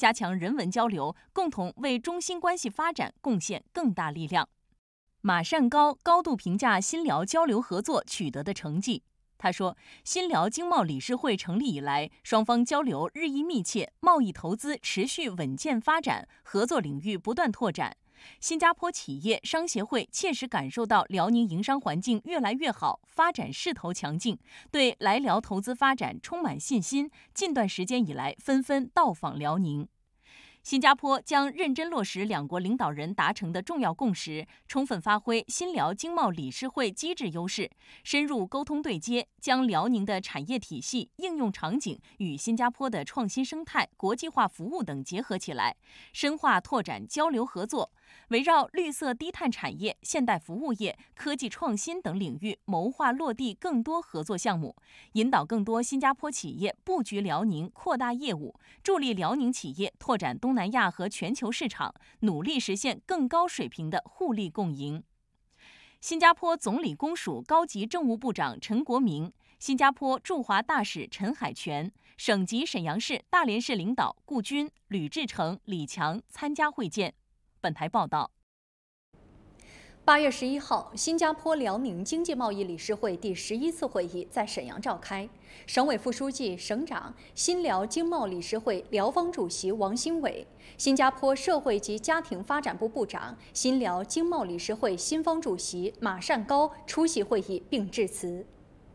加强人文交流，共同为中新关系发展贡献更大力量。马善高高度评价新辽交流合作取得的成绩。他说，新辽经贸理事会成立以来，双方交流日益密切，贸易投资持续稳健发展，合作领域不断拓展。新加坡企业商协会切实感受到辽宁营商环境越来越好，发展势头强劲，对来辽投资发展充满信心，近段时间以来纷纷到访辽宁。新加坡将认真落实两国领导人达成的重要共识，充分发挥新辽经贸理事会机制优势，深入沟通对接，将辽宁的产业体系、应用场景与新加坡的创新生态、国际化服务等结合起来，深化拓展交流合作，围绕绿色低碳产业、现代服务业、科技创新等领域谋划落地更多合作项目，引导更多新加坡企业布局辽宁、扩大业务，助力辽宁企业拓展东南亚和全球市场，努力实现更高水平的互利共赢。新加坡总理公署高级政务部长陈国明、新加坡驻华大使陈海泉、省级沈阳市、大连市领导顾军、吕志成、李强参加会见。本台报道。 8月11号，新加坡辽宁经济贸易理事会第11次会议在沈阳召开。省委副书记、省长、新辽经贸理事会辽方主席王新伟，新加坡社会及家庭发展部部长、新辽经贸理事会新方主席马善高出席会议并致辞。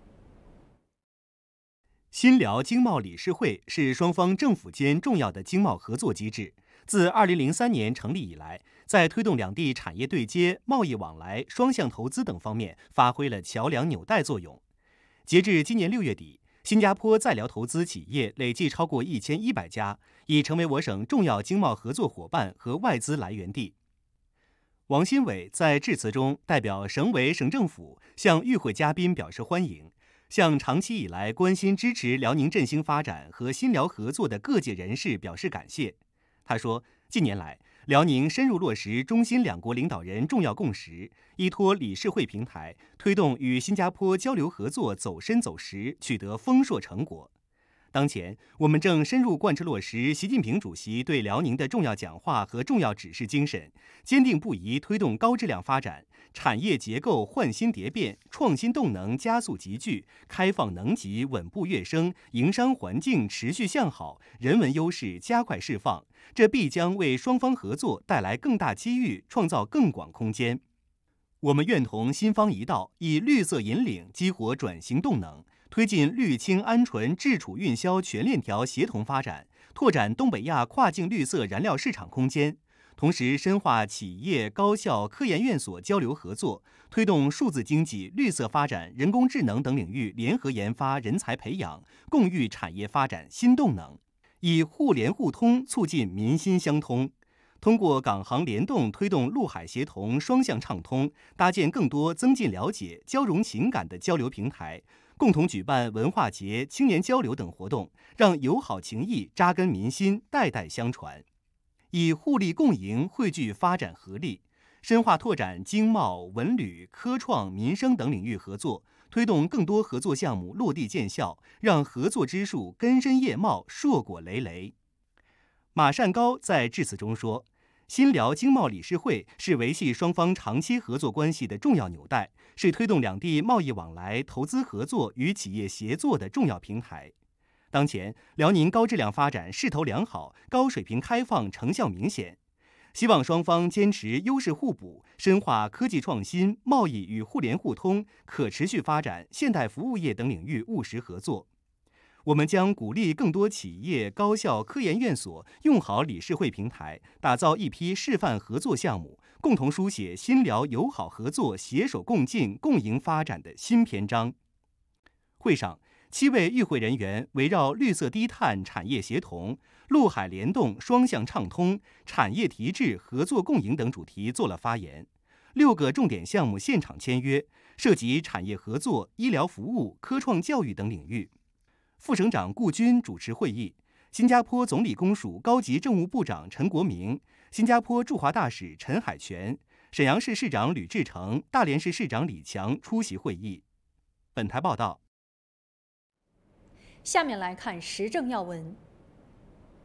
新辽经贸理事会是双方政府间重要的经贸合作机制，自2003年成立以来，在推动两地产业对接、贸易往来、双向投资等方面发挥了桥梁纽带作用。截至今年6月底，新加坡在辽投资企业累计超过1100家，已成为我省重要经贸合作伙伴和外资来源地。王新伟在致辞中代表省委省政府向与会嘉宾表示欢迎，向长期以来关心支持辽宁振兴发展和新辽合作的各界人士表示感谢。他说，近年来，辽宁深入落实中新两国领导人重要共识，依托理事会平台，推动与新加坡交流合作走深走实，取得丰硕成果。当前，我们正深入贯彻落实习近平主席对辽宁的重要讲话和重要指示精神，坚定不移推动高质量发展，产业结构换新迭变，创新动能加速集聚，开放能级稳步跃升，营商环境持续向好，人文优势加快释放。这必将为双方合作带来更大机遇，创造更广空间。我们愿同新方一道，以绿色引领，激活转型动能，推进绿氢鹌醇制储运销全链条协同发展，拓展东北亚跨境绿色燃料市场空间。同时，深化企业、高校、科研院所交流合作，推动数字经济、绿色发展、人工智能等领域联合研发、人才培养，共育产业发展新动能。以互联互通促进民心相通，通过港杭联动推动陆海协同双向畅通，搭建更多增进了解、交融情感的交流平台，共同举办文化节、青年交流等活动，让友好情谊扎根民心，代代相传。以互利共赢汇聚发展合力，深化拓展经贸、文旅、科创、民生等领域合作，推动更多合作项目落地见效，让合作之树根深叶茂，硕果累累。马善高在致辞中说，新辽经贸理事会是维系双方长期合作关系的重要纽带，是推动两地贸易往来、投资合作与企业协作的重要平台。当前，辽宁高质量发展势头良好，高水平开放成效明显。希望双方坚持优势互补，深化科技创新、贸易与互联互通、可持续发展、现代服务业等领域务实合作。我们将鼓励更多企业、高校、科研院所用好理事会平台，打造一批示范合作项目，共同书写新辽友好合作、携手共进、共赢发展的新篇章。会上，7位与会人员围绕绿色低碳产业协同、陆海联动双向畅通、产业提质合作共赢等主题做了发言。6个重点项目现场签约，涉及产业合作、医疗服务、科创教育等领域。副省长顾军主持会议，新加坡总理公署高级政务部长陈国明、新加坡驻华大使陈海泉、沈阳市市长吕志成、大连市市长李强出席会议。本台报道。 下面来看时政要闻。